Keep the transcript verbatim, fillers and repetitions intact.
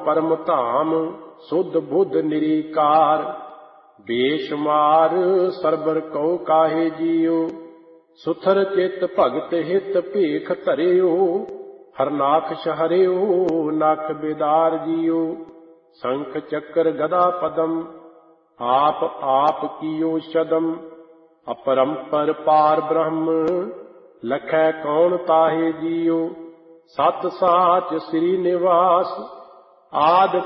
परम धाम सुध बुध निरीकार। बेशुमार सरबर कौ काहे जियो सुथर चित भगत हित भीख धरियो। हरनाखश हरियो नख बिदार जियो शंख चक्र गदा पदम आप आप कियो शदम। अपरंपर पार ब्रह्म लखै कौन ताहे जियो सत साच श्री निवास आद